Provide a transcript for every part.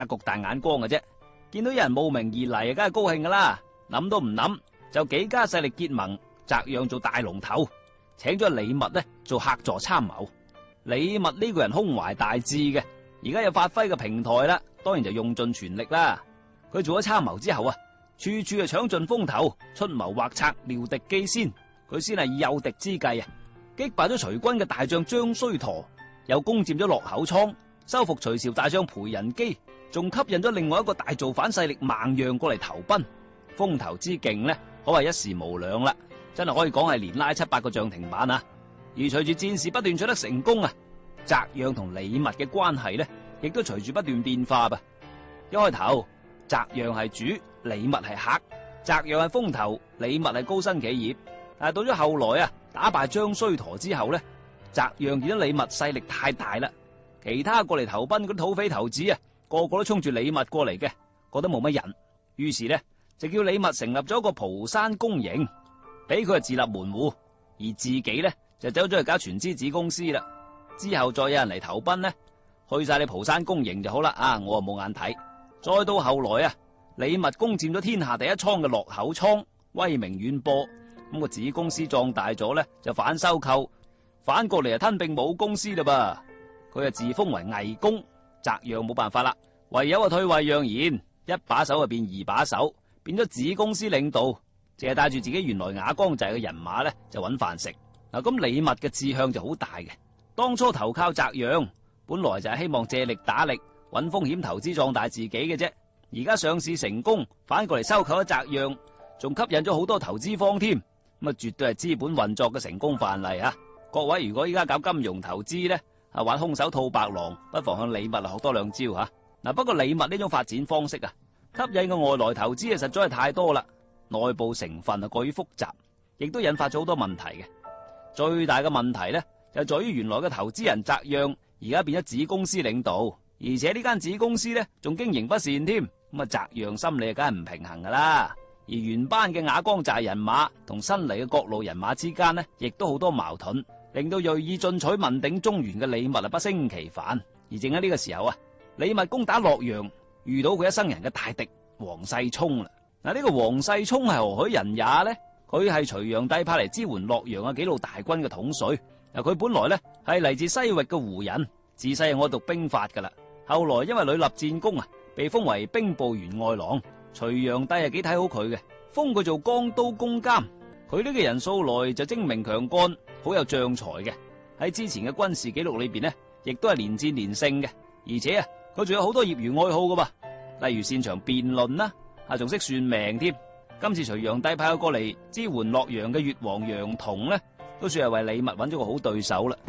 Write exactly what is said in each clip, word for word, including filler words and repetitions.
局大眼光嘅啫。見到有人慕名而嚟，梗係高興噶啦。諗都唔諗，就幾家勢力結盟，擇讓做大龍頭，請咗李密呢做客座參謀。李密呢個人胸懷大志嘅，而家有發揮嘅平台啦，當然就用盡全力啦。佢做咗參謀之後啊，處處就搶盡風頭，出謀劃策，料敵機先。佢先係以誘敵之計啊，擊敗咗隋軍嘅大將張須陀，又攻佔咗洛口倉，收復隋朝大將裴仁基，仲吸引咗另外一個大造反勢力孟讓過嚟投奔。風頭之勁呢，可謂一時無兩啦，真係可以講係連拉七八個漲停板啊！而隨住戰事不斷取得成功啊，擇讓同李密嘅關係呢，亦都隨住不斷變化吧。一開頭擇讓係主，李密係客；擇讓係風頭，李密係高新企業。但係到咗後來啊，打敗張須陀之後呢，擇讓見到李密勢力太大啦，其他過嚟投奔嗰啲土匪頭子啊，個個都衝住李密過嚟嘅，覺得冇乜人，於是呢，就叫李密成立咗一個蒲山公營，俾佢係自立門戶，而自己呢，就走咗去搞全資子公司啦。之後再有人嚟投奔呢，去晒你蒲山公營就好啦。啊，我啊冇眼睇。再到後來啊，李密攻佔咗天下第一倉嘅洛口倉，威名遠播。咁個子公司壯大咗呢，就反收購，反過嚟啊吞併母公司啦噃。佢啊自封為魏公，擇讓冇辦法啦，唯有啊退位讓賢，一把手啊變二把手，變咗子公司領導，淨係帶住自己原來瓦崗寨嘅人馬呢，就揾飯食。嗱，咁李密嘅志向就好大嘅，當初投靠擇讓，本來就係希望借力打力，揾風險投資壯大自己嘅啫。而家上市成功，反過嚟收購咗擇讓，仲吸引咗好多投資方添。咁啊，絕對係資本運作嘅成功範例啊！各位如果依家搞金融投資呢，啊玩空手套白狼，不妨向李密學多兩招吓。嗱，不過李密呢種發展方式啊，吸引嘅外來投資啊，實在係太多啦，內部成分啊過於複雜，亦都引發咗好多問題嘅。最大嘅問題呢，就在於原來嘅投資人擇讓，而家變咗子公司領導，而且呢間子公司呢，仲經營不善添，咁啊擇讓心理梗係唔平衡噶啦。而原班嘅瓦崗寨人馬同新嚟嘅各路人馬之間呢，亦都好多矛盾，令到銳意進取問鼎中原嘅李密啊不勝其煩。而正喺呢個時候啊，李密攻打洛陽，遇到佢一生人嘅大敵王世充啦。嗱，呢個王世充係何許人也呢？佢係隋煬帝派嚟支援洛陽嘅幾路大軍嘅統帥。嗱，佢本來呢係嚟自西域嘅胡人，自細係愛讀兵法噶啦。後來因為屢立戰功啊，被封為兵部員外郎。隋煬帝係幾睇好佢嘅，封佢做江都公監。佢呢個人素來就精明強幹，好有將才嘅。喺之前嘅軍事記錄裏邊呢，亦都係連戰連勝嘅。而且啊，佢仲有好多業餘愛好噶噃，例如擅長辯論啦，啊仲識算命添。今次隋煬帝派佢過嚟支援洛陽嘅越王楊同呢，都算係為李密揾咗個好對手啦。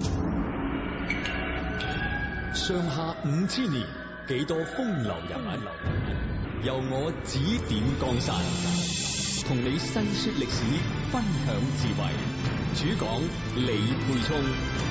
上下五千年，幾多風流人物，由我指點江山，同你細說歷史，分享智慧。主講李沛聰。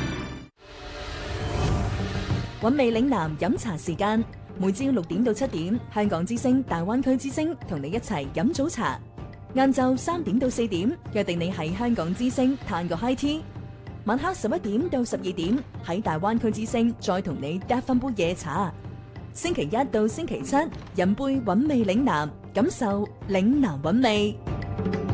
韻味嶺南飲茶時間，每朝六點到七點，香港之聲大灣區之聲同你一齊飲早茶。晏晝三點到四點，約定你喺香港之聲嘆個 high tea。晚黑十一點到十二點，喺大灣區之聲再同你嗒翻杯夜茶。星期一到星期七，飲杯韻味嶺南，感受嶺南韻味。